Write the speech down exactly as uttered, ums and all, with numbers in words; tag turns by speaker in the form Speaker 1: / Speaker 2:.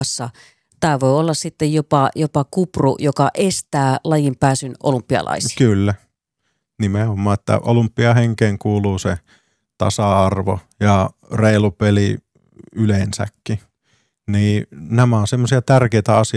Speaker 1: Tämä voi olla sitten jopa, jopa kupru, joka estää lajin pääsyn olympialaisiin.
Speaker 2: Kyllä. Nimenomaan, että olympiahenkeen kuuluu se tasa-arvo ja reilu peli yleensäkin. Niin nämä on semmoisia tärkeitä asioita,